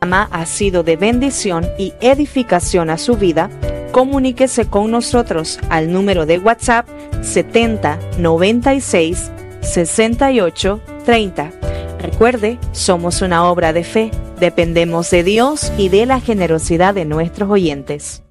ha sido de bendición y edificación a su vida, comuníquese con nosotros al número de WhatsApp 70 96 68 30. Recuerde, somos una obra de fe, dependemos de Dios y de la generosidad de nuestros oyentes.